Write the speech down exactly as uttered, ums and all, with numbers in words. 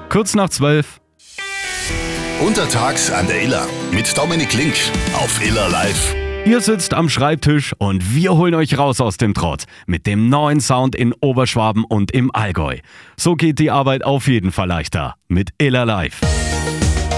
Kurz nach zwölf. Untertags an der Iller mit Dominik Link auf Iller Live. Ihr sitzt am Schreibtisch und wir holen euch raus aus dem Trott mit dem neuen Sound in Oberschwaben und im Allgäu. So geht die Arbeit auf jeden Fall leichter mit Iller Live.